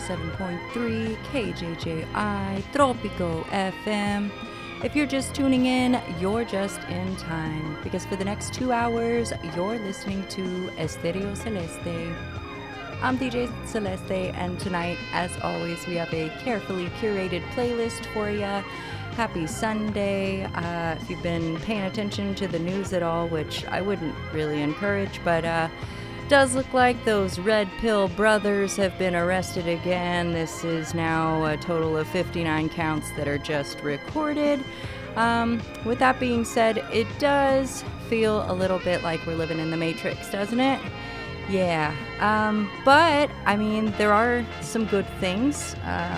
107.3 KJJI Tropico FM. If you're just tuning in, you're just in time, because for the next 2 hours, you're listening to Estereo Celeste. I'm DJ Celeste, and tonight, as always, we have a carefully curated playlist for you. Happy Sunday. If you've been paying attention to the news at all, which I wouldn't really encourage, but does look like those Red Pill brothers have been arrested again. This is now a total of 59 counts that are just recorded. With that being said, it does feel a little bit like we're living in the Matrix, doesn't it? Yeah. But, I mean, there are some good things.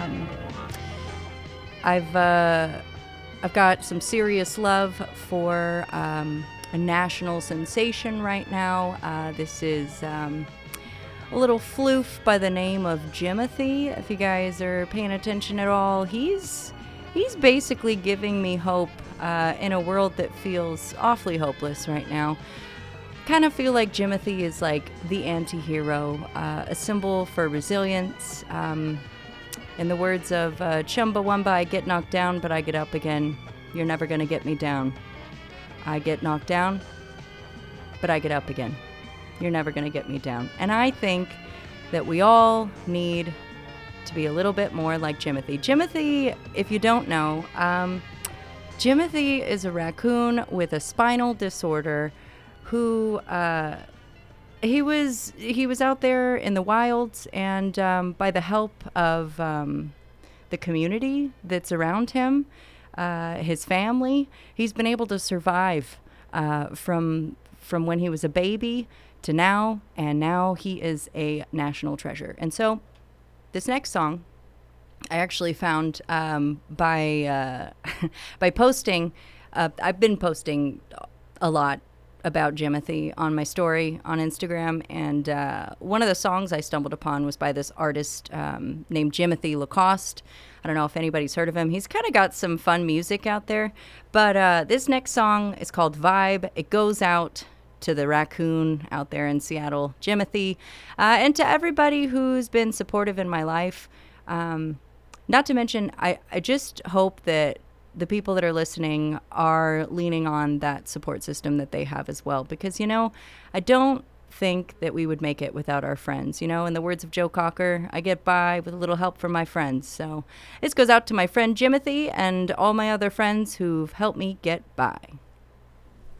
I've got some serious love for a national sensation right now. This is a little floof by the name of Jimothy. If you guys are paying attention at all, he's basically giving me hope in a world that feels awfully hopeless right now. Kind of feel like Jimothy is like the anti-hero, a symbol for resilience. In the words of Chumbawamba, I get knocked down, but I get up again. You're never gonna get me down. I get knocked down, but I get up again. You're never going to get me down. And I think that we all need to be a little bit more like Jimothy. Jimothy, if you don't know, Jimothy is a raccoon with a spinal disorder who he was out there in the wilds, and by the help of the community that's around him, his family, he's been able to survive from when he was a baby to now, and now he is a national treasure. And so this next song I actually found by posting. I've been posting a lot about Jimothy on my story on Instagram, and one of the songs I stumbled upon was by this artist named Jimothy Lacoste. I don't know if anybody's heard of him. He's kind of got some fun music out there, but this next song is called Vibe. It goes out to the raccoon out there in Seattle, Jimothy, and to everybody who's been supportive in my life. Not to mention, I just hope that the people that are listening are leaning on that support system that they have as well. Because, you know, I don't think that we would make it without our friends. You know, in the words of Joe Cocker, I get by with a little help from my friends. So this goes out to my friend Jimothy and all my other friends who've helped me get by.